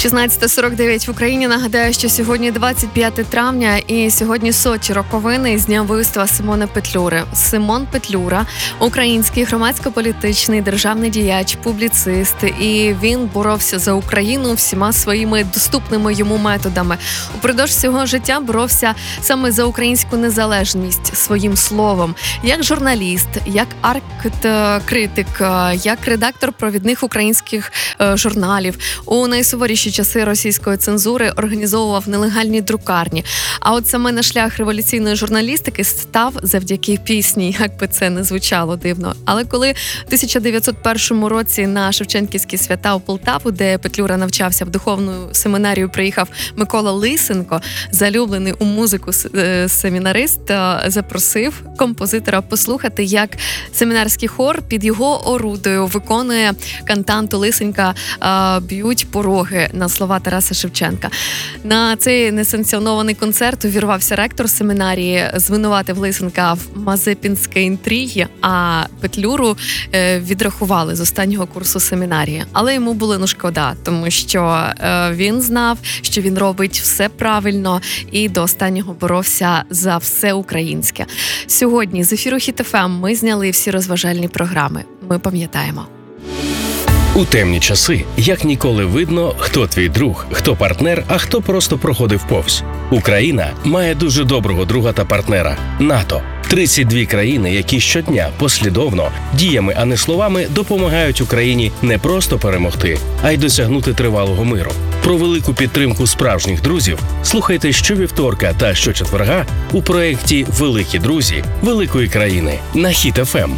16:49 в Україні. Нагадаю, що сьогодні 25 травня і сьогодні 100-ті роковини з дня вбивства Симона Петлюри. Симон Петлюра – український громадсько-політичний державний діяч, публіцист, і він боровся за Україну всіма своїми доступними йому методами. Упродовж всього життя боровся саме за українську незалежність своїм словом. Як журналіст, як арт-критик, як редактор провідних українських журналів. У найсуворіші часи російської цензури організовував нелегальні друкарні. А от саме на шлях революційної журналістики став завдяки пісні, як би це не звучало дивно. Але коли в 1901 році на Шевченківські свята у Полтаву, де Петлюра навчався в духовну семінарію, приїхав Микола Лисенко, залюблений у музику семінарист, запросив композитора послухати, як семінарський хор під його орудою виконує кантанту Лисенка «Б'ють пороги» на слова Тараса Шевченка. На цей несанкціонований концерт увірвався ректор семінарії, звинуватив Лисенка в мазепінській інтригі, а Петлюру відрахували з останнього курсу семінарії. Але йому було не шкода, тому що він знав, що він робить все правильно і до останнього боровся за все українське. Сьогодні з ефіру Хіт ФМ ми зняли всі розважальні програми. Ми пам'ятаємо. У темні часи як ніколи видно, хто твій друг, хто партнер, а хто просто проходив повз. Україна має дуже доброго друга та партнера – НАТО. 32 країни, які щодня послідовно, діями, а не словами, допомагають Україні не просто перемогти, а й досягнути тривалого миру. Про велику підтримку справжніх друзів слухайте щовівторка та щочетверга у проєкті «Великі друзі великої країни» на Хіт ФМ.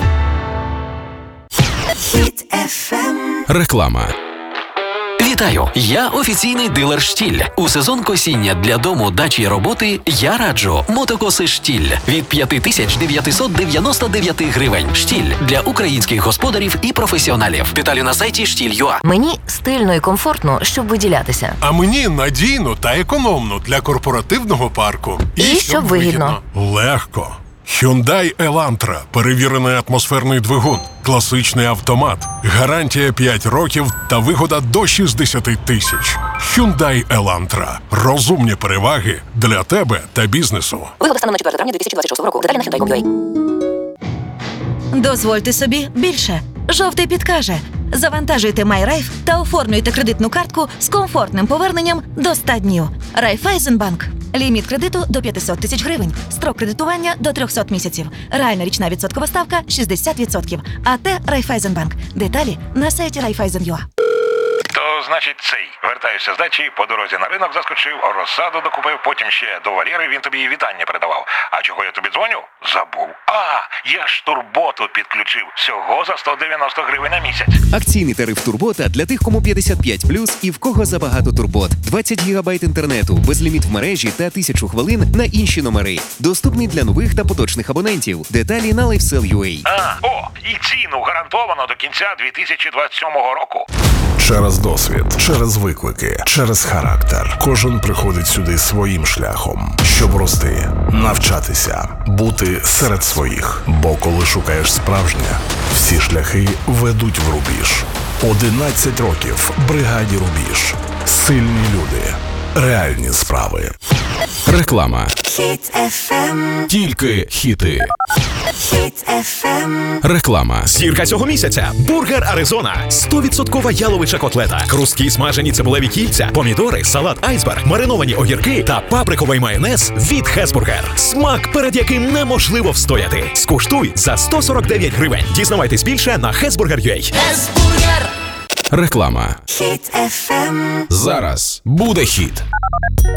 Реклама. Вітаю! Я офіційний дилер «Штіль». У сезон косіння для дому, дачі й роботи я раджу мотокоси «Штіль» від 5999 гривень. «Штіль» для українських господарів і професіоналів. Деталі на сайті «Штіль.ua». Мені стильно і комфортно, щоб виділятися. А мені надійно та економно для корпоративного парку. І щоб вигідно. Легко. Hyundai Elantra. Перевірений атмосферний двигун. Класичний автомат. Гарантія 5 років та вигода до 60 тисяч. Hyundai Elantra. Розумні переваги для тебе та бізнесу. Вигода станом на 4 травня 2026 року. Деталі на Hyundai.com.ua. Дозвольте собі більше. Жовтий підкаже. Завантажуйте MyRaiff та оформлюйте кредитну картку з комфортним поверненням до 100 днів. Райфайзенбанк. Ліміт кредиту до 500 тисяч гривень. Строк кредитування до 300 місяців. Реальна річна відсоткова ставка 60%. АТ Райфайзенбанк. Деталі на сайті Raiffeisen.ua. То, значить, вертаюся з дачі, по дорозі на ринок заскочив, розсаду докупив, потім ще до Валєри він тобі вітання передавав. А чого я тобі дзвоню? Забув. Я ж турботу підключив. Всього за 190 гривень на місяць. Акційний тариф Турбота для тих, кому 55+, і в кого забагато турбот. 20 гігабайт інтернету, безліміт в мережі та 1000 хвилин на інші номери. Доступний для нових та поточних абонентів. Деталі на LifeSell.ua. І ціну гарантовано до кінця 2027 року. Через досвід, через виклики, через характер. Кожен приходить сюди своїм шляхом, щоб рости, навчатися, бути серед своїх. Бо коли шукаєш справжнє, всі шляхи ведуть в рубіж. 11 років бригаді «Рубіж». Сильні люди. Реальні справи. Реклама. Хіт FM. Тільки хіти. Хіт FM. Реклама. Зірка цього місяця. Бургер Аризона. 100% яловича котлета. Хрусткі смажені цибулеві кільця, помідори, салат айсберг, мариновані огірки та паприковий майонез від Хесбургер. Смак, перед яким неможливо встояти. Скуштуй за 149 гривень. Дізнавайтесь більше на Hesburger.ua. Реклама. Хіт FM. Зараз буде хіт.